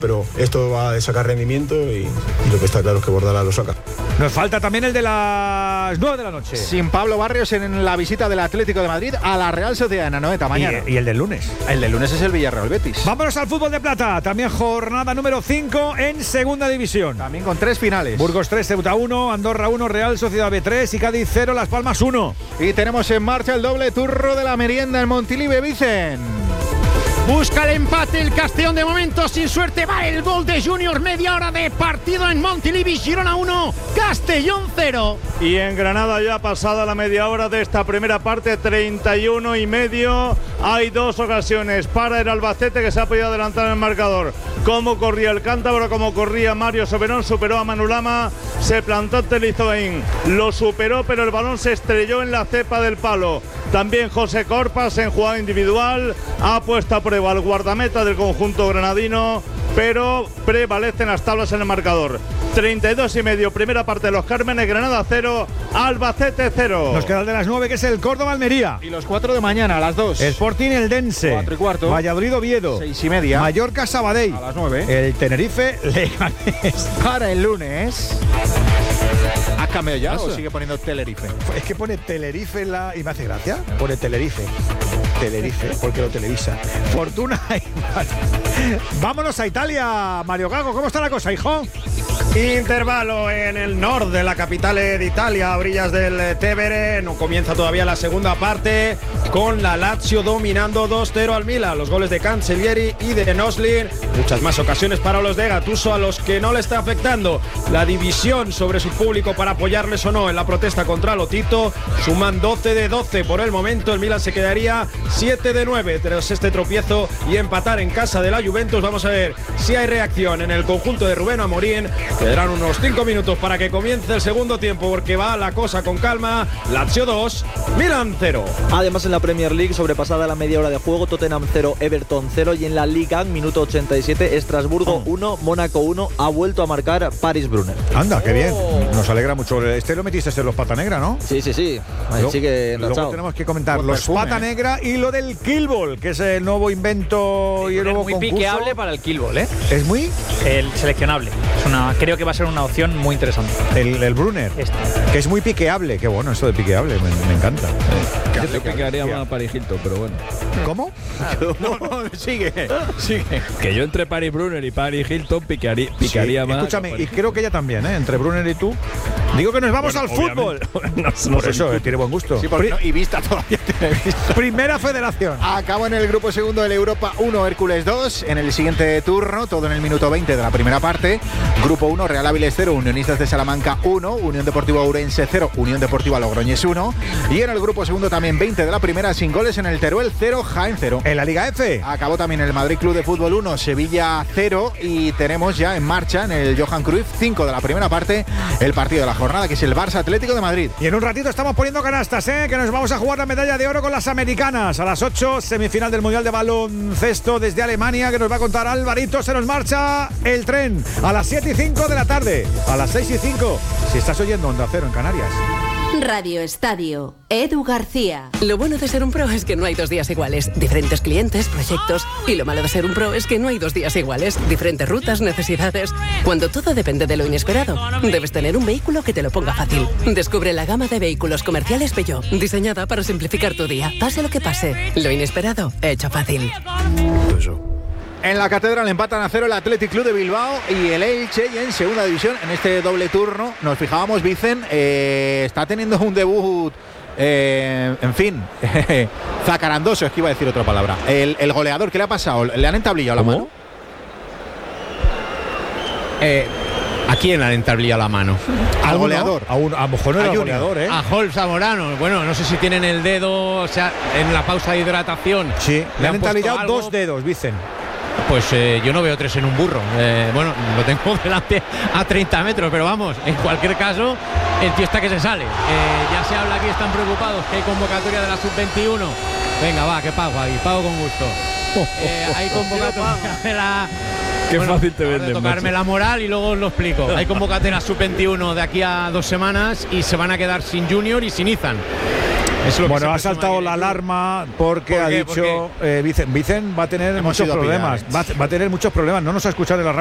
pero esto va a sacar rendimiento y lo que está claro es que Bordalás lo saca. Nos falta también el de las 9 de la noche. Sin Pablo Barrios en la visita del Atlético de Madrid a la Real Sociedad en Anoeta mañana. ¿Y el del lunes? El del lunes es el Villarreal Betis. Vámonos al fútbol de plata. También jornada número 5 en segunda división. También con 3 finales. Burgos 3, Ceuta 1, Andorra 1, Real Sociedad B3 y Cádiz 0, Las Palmas 1. Y tenemos en marcha el doble turno de la merienda en Montilivi, Vicen. Busca el empate el Castellón, de momento sin suerte. Va el gol de Junior, media hora de partido en Montilivi. Girona 1, Castellón 0. Y en Granada ya pasada la media hora de esta primera parte, 31 y medio. Hay 2 ocasiones para el Albacete, que se ha podido adelantar en el marcador. Cómo corría el cántabro, cómo corría Mario Soberón, superó a Manu Lama, se plantó ante Lizoín, lo superó, pero el balón se estrelló en la cepa del palo. También José Corpas en jugada individual ha puesto a prueba al guardameta del conjunto granadino, pero prevalecen las tablas en el marcador. 32 y medio, primera parte de los Cármenes, Granada 0, Albacete 0. Nos queda el de las 9, que es el Córdoba-Almería. Y los 4 de mañana, a las 2. Sporting Eldense. 4 y cuarto. Valladolid-Oviedo. 6 y media. Mallorca-Sabadell. A las 9. El Tenerife-Leganés. Para el lunes. ¿Has cambiado ya o sigue poniendo Tenerife? Es que pone Tenerife y me hace gracia. Pone Tenerife, porque lo televisa. Fortuna y vámonos a Italia, Mario Gago. ¿Cómo está la cosa, hijo? Intervalo en el norte de la capital de Italia, a orillas del Tevere. No comienza todavía la segunda parte, con la Lazio dominando 2-0 al Milan. Los goles de Cancellieri y de Noslin. Muchas más ocasiones para los de Gattuso, a los que no le está afectando la división sobre su público para apoyarles o no en la protesta contra Lotito. Suman 12 de 12 por el momento. El Milan se quedaría 7 de 9 tras este tropiezo y empatar en casa de la Juventus. Vamos a ver si hay reacción en el conjunto de Rubén Amorín. Quedarán unos 5 minutos para que comience el segundo tiempo, porque va la cosa con calma. Lazio 2, Milan 0. Además, en la Premier League, sobrepasada la media hora de juego, Tottenham 0, Everton 0, y en la Liga, minuto 87, Estrasburgo 1, Mónaco 1, ha vuelto a marcar Paris Brunner. Anda, qué bien. Nos alegra mucho. Este lo metiste en los Pata Negra, ¿no? Sí. Ahí sigue enrachado. Luego tenemos que comentar los Pata Negra y lo del Killball, que es el nuevo invento y el nuevo muy concurso. piqueable para el Killball, ¿eh? ¿Es muy? El seleccionable. Creo que va a ser una opción muy interesante. El Brunner, que es muy piqueable. Qué bueno esto de piqueable, me encanta. Yo piquearía más a Paris Hilton, pero bueno. ¿Cómo? No, sigue. Que yo entre Paris Brunner y Paris Hilton picaría más. Escúchame, y creo que ella también, entre Brunner y tú. Digo que nos vamos al fútbol. Por eso, tiene buen gusto. Sí, porque y vista todavía tiene vista. Primera Federación. Acabo en el grupo segundo del Europa 1, Hércules 2. En el siguiente turno, todo en el minuto 20 de la primera parte. Grupo 1, Real Áviles 0, Unionistas de Salamanca 1, Unión Deportiva Ourense 0, Unión Deportiva Logroñés 1. Y en el grupo segundo también 20 de la primera, sin goles, en el Teruel 0, Jaén 0. En la Liga F. Acabó también el Madrid Club de Fútbol 1, Sevilla 0. Y tenemos ya en marcha, en el Johan Cruyff 5 de la primera parte, el partido de la jornada, que es el Barça Atlético de Madrid. Y en un ratito estamos poniendo canastas, que nos vamos a jugar la medalla de oro con las americanas. A las 8, semifinal del Mundial de Baloncesto desde Alemania, que nos va a contar Alvarito. Se nos marcha el tren a las 7 y 5 de la tarde. A las 6 y 5, si estás oyendo Onda Cero en Canarias. Radio Estadio, Edu García. Lo bueno de ser un pro es que no hay 2 días iguales. Diferentes clientes, proyectos. Y lo malo de ser un pro es que no hay 2 días iguales. Diferentes rutas, necesidades. Cuando todo depende de lo inesperado, debes tener un vehículo que te lo ponga fácil. Descubre la gama de vehículos comerciales Peugeot, diseñada para simplificar tu día. Pase lo que pase, lo inesperado, hecho fácil. En la Catedral empatan a 0 el Athletic Club de Bilbao y el Elche, y en segunda división, en este doble turno, nos fijábamos, Vicen, está teniendo un debut, en fin, zacarandoso, es que iba a decir otra palabra. El goleador, ¿qué le ha pasado? ¿Le han entablillado la mano? ¿A quién le han entablillado la mano? Al goleador. A lo mejor no era goleador, A Hol Zamorano. Bueno, no sé si tienen el dedo, o sea, en la pausa de hidratación. Sí, le han entablillado algo. 2 dedos, Vicen. Pues yo no veo 3 en un burro. Bueno, lo tengo delante a 30 metros, pero vamos, en cualquier caso, el tío está que se sale. Ya se habla aquí, están preocupados, que hay convocatoria de la Sub-21. Venga, va, que pago ahí, pago con gusto. Hay convocatoria de la... Qué fácil te venden. Tocarme la moral y luego os lo explico. Hay convocatoria Sub-21 de aquí a 2 semanas y se van a quedar sin Junior y sin Izan. Bueno, ha saltado la alarma porque ha dicho Vicen va a tener muchos problemas. Va a tener muchos problemas. No nos ha escuchado en la radio.